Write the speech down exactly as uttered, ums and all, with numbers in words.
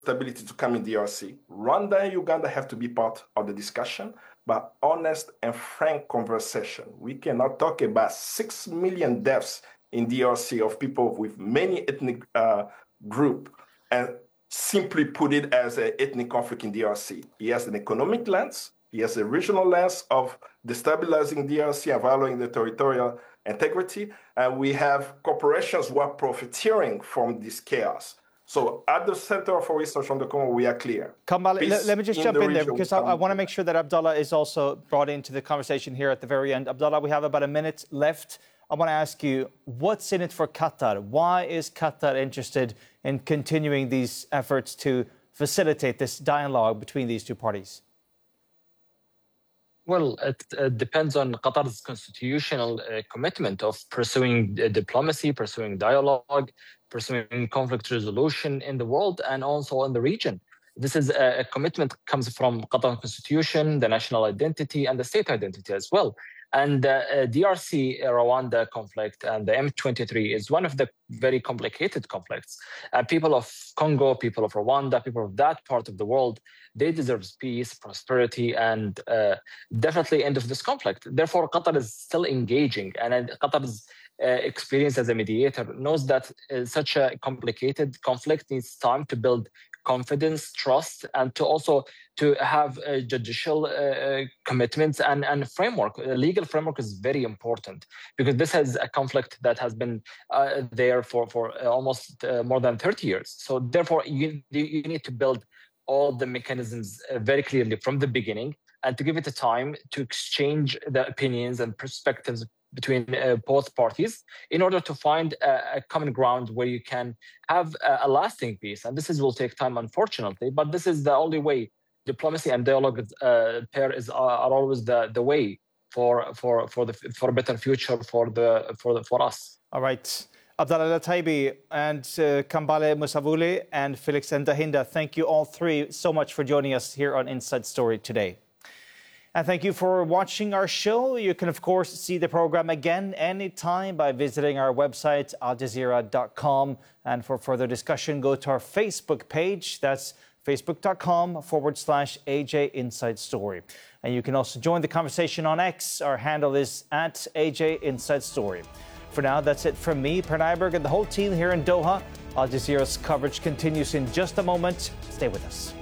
stability to come in D R C. Rwanda and Uganda have to be part of the discussion, but honest and frank conversation. We cannot talk about six million deaths in D R C of people with many ethnic uh, group and simply put it as an ethnic conflict in D R C. He has an economic lens, he has a regional lens of destabilizing D R C and violating the territorial integrity, and we have corporations who are profiteering from this chaos. So at the center of our research on the Congo, we are clear. Kambale, let, let me just in jump the in there region because I, I want to make sure that Abdallah is also brought into the conversation here at the very end. Abdallah, we have about a minute left. I want to ask you, what's in it for Qatar? Why is Qatar interested in continuing these efforts to facilitate this dialogue between these two parties? Well, it, it depends on Qatar's constitutional uh, commitment of pursuing uh, diplomacy, pursuing dialogue, pursuing conflict resolution in the world and also in the region. This is a, a commitment comes from Qatar constitution, the national identity, and the state identity as well. And uh, uh, D R C, uh, Rwanda conflict and the M twenty-three is one of the very complicated conflicts. Uh, people of Congo, people of Rwanda, people of that part of the world, they deserve peace, prosperity, and uh, definitely end of this conflict. Therefore, Qatar is still engaging, and uh, Qatar's uh, experience as a mediator knows that uh, such a complicated conflict needs time to build confidence, trust, and to also to have uh, judicial uh, commitments and, and framework. A legal framework is very important because this is a conflict that has been uh, there for, for almost uh, more than thirty years. So therefore, you, you need to build all the mechanisms uh, very clearly from the beginning and to give it a time to exchange the opinions and perspectives between uh, both parties in order to find a, a common ground where you can have a, a lasting peace. And this is, will take time, unfortunately, but this is the only way. Diplomacy and dialogue uh, pair is, are, are always the, the way for, for, for, the, for a better future for, the, for, the, for us. All right. Abdallah Lataibi and uh, Kambale Musavuli and Felix Ndahinda, thank you all three so much for joining us here on Inside Story today. And thank you for watching our show. You can, of course, see the program again anytime by visiting our website, al jazeera dot com. And for further discussion, go to our Facebook page. That's facebook.com forward slash AJ Inside Story. And you can also join the conversation on X. Our handle is at A J Inside Story. For now, that's it from me, Per Nyberg, and the whole team here in Doha. Al Jazeera's coverage continues in just a moment. Stay with us.